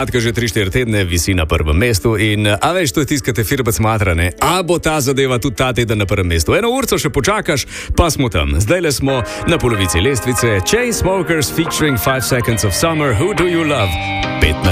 Ki že 3-4 tedne visi na prvem mestu in a veš, to je tiskate firbec matrane, a bo ta zadeva tudi ta teden na prvem mestu. Eno urco še počakaš, pa smo tam. Zdajle smo na polovici lestvice. Chainsmokers featuring 5 Seconds of Summer, Who Do You Love? 15.